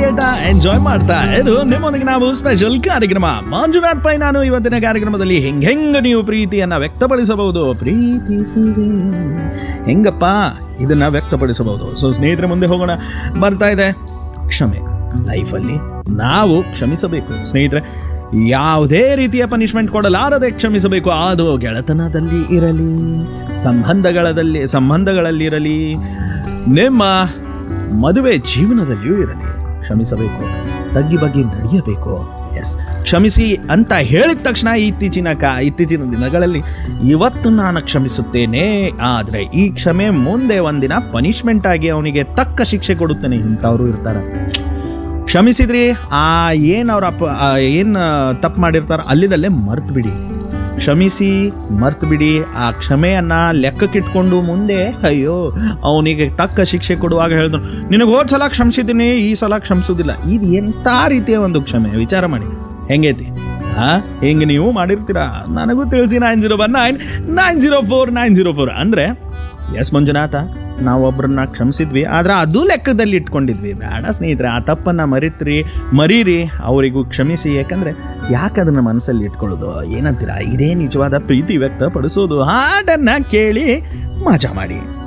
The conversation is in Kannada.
ಕೇಳ್ತಾ ಎಂಜಾಯ್ ಮಾಡ್ತಾ ಇದು ನಿಮ್ಮೊಂದಿಗೆ ನಾವು ಸ್ಪೆಷಲ್ ಕಾರ್ಯಕ್ರಮ ಮಂಜುನಾಥ್ ಪೈ. ನಾನು ಇವತ್ತಿನ ಕಾರ್ಯಕ್ರಮದಲ್ಲಿ ಹೆಂಗ ನೀವು ಪ್ರೀತಿಯನ್ನ ವ್ಯಕ್ತಪಡಿಸಬಹುದು, ಪ್ರೀತಿಸುವೆ ಹೆಂಗಪ್ಪ ಇದನ್ನ ವ್ಯಕ್ತಪಡಿಸಬಹುದು. ಸೊ ಸ್ನೇಹಿತರೆ, ಮುಂದೆ ಹೋಗೋಣ. ಬರ್ತಾ ಇದೆ ಕ್ಷಮೆ. ಲೈಫಲ್ಲಿ ನಾವು ಕ್ಷಮಿಸಬೇಕು ಸ್ನೇಹಿತರೆ. ಯಾವುದೇ ರೀತಿಯ ಪನಿಷ್ಮೆಂಟ್ ಕೊಡಲಾರದೆ ಕ್ಷಮಿಸಬೇಕು. ಅದು ಗೆಳೆತನದಲ್ಲಿ ಇರಲಿ, ಸಂಬಂಧಗಳಲ್ಲಿರಲಿ, ನಿಮ್ಮ ಮದುವೆ ಜೀವನದಲ್ಲಿಯೂ ಇರಲಿ. ಕ್ಷಮಿಸಬೇಕು, ತಗ್ಗಿ ಬಗ್ಗೆ ನಡೆಯಬೇಕು. ಎಸ್, ಕ್ಷಮಿಸಿ ಅಂತ ಹೇಳಿದ ತಕ್ಷಣ ಇತ್ತೀಚಿನ ದಿನಗಳಲ್ಲಿ ಇವತ್ತು ನಾನು ಕ್ಷಮಿಸುತ್ತೇನೆ, ಆದರೆ ಈ ಕ್ಷಮೆ ಮುಂದೆ ಒಂದಿನ ಪನಿಷ್ಮೆಂಟ್ ಆಗಿ ಅವನಿಗೆ ತಕ್ಕ ಶಿಕ್ಷೆ ಕೊಡುತ್ತೇನೆ ಇಂಥವ್ರು ಇರ್ತಾರೆ. ಕ್ಷಮಿಸಿದ್ರಿ, ಏನು ತಪ್ಪು ಮಾಡಿರ್ತಾರ ಅಲ್ಲಿದಲ್ಲೇ ಮರ್ತು ಬಿಡಿ. ಕ್ಷಮಿಸಿ ಮರ್ತು ಬಿಡಿ. ಆ ಕ್ಷಮೆಯನ್ನು ಲೆಕ್ಕಕ್ಕಿಟ್ಕೊಂಡು ಮುಂದೆ ಅಯ್ಯೋ ಅವನಿಗೆ ತಕ್ಕ ಶಿಕ್ಷೆ ಕೊಡುವಾಗ ಹೇಳಿದ್ರು, ನಿನಗೆ ಹೋದ ಸಲ ಕ್ಷಮಿಸಿದ್ದೀನಿ, ಈ ಸಲ ಕ್ಷಮಿಸೋದಿಲ್ಲ. ಇದು ಎಂಥ ರೀತಿಯ ಒಂದು ಕ್ಷಮೆ? ವಿಚಾರ ಮಾಡಿ ಹೆಂಗೈತಿ. ಹಿಂಗೆ ನೀವು ಮಾಡಿರ್ತೀರಾ? ನನಗೂ ತಿಳಿಸಿ 901904 ಅಂದರೆ ಎಸ್ ಮಂಜುನಾಥ, ನಾವೊಬ್ಬರನ್ನ ಕ್ಷಮಿಸಿದ್ವಿ, ಆದ್ರೆ ಅದು ಲೆಕ್ಕದಲ್ಲಿ ಇಟ್ಕೊಂಡಿದ್ವಿ. ಬೇಡ ಸ್ನೇಹಿತರೆ, ಆ ತಪ್ಪನ್ನು ಮರೀರಿ, ಅವರಿಗೂ ಕ್ಷಮಿಸಿ. ಯಾಕಂದರೆ ಯಾಕದನ್ನು ಮನಸ್ಸಲ್ಲಿ ಇಟ್ಕೊಳ್ಳೋದು? ಏನಂತೀರಾ? ಇದೇ ನಿಜವಾದ ಪ್ರೀತಿ ವ್ಯಕ್ತಪಡಿಸೋದು. ಹಾಡನ್ನು ಕೇಳಿ ಮಜಾ ಮಾಡಿ.